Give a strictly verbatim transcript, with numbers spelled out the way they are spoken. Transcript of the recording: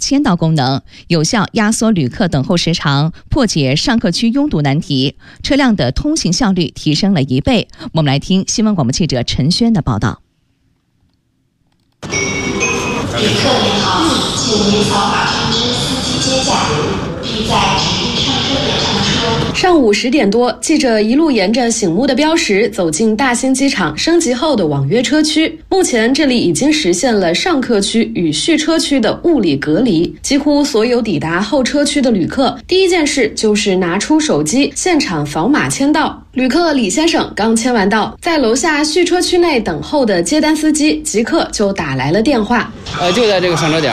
签到功能，有效压缩旅客等候时长，破解上客区拥堵难题，车辆的通行效率提升了一倍。我们来听新闻广播记者陈轩的报道。 旅客您好，请您扫码通知司机接驾，并在指定上车点上车。 上午十点多，记者一路沿着醒目的标识走进大兴机场升级后的网约车区。目前这里已经实现了上客区与续车区的物理隔离，几乎所有抵达候车区的旅客，第一件事就是拿出手机现场扫码签到。旅客李先生刚签完到，在楼下续车区内等候的接单司机即刻就打来了电话。 呃，就在这个上车点。